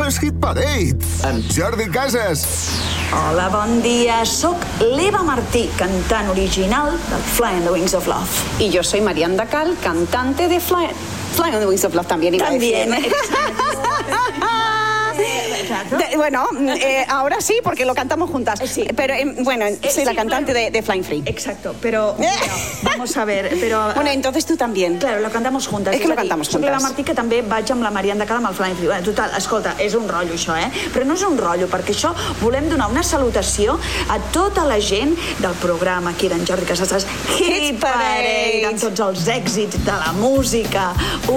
les Hit Parade, amb Jordi Casas. Hola, bon dia. Soc l'Eva Martí, cantant original del Fly on the Wings of Love. Y yo soy Marian Dacal, cantante de Fly on the Wings of Love también. También. Bueno, ahora sí, porque lo cantamos juntas. Sí. Pero bueno, soy la cantante de Flying Free. Exacto, pero bueno, vamos a ver. Pero, bueno, entonces tú también. Claro, lo cantamos juntas. És que lo cantamos juntas. Soc l'Eva Martí, que també vaig amb la Marian Dacal amb el Flying Free. Total, escolta, és un rotllo això, Però no és un rotllo, perquè això volem donar una salutació a tota la gent del programa aquí d'en Jordi Casas Hit Parade, amb tots els èxits de la música.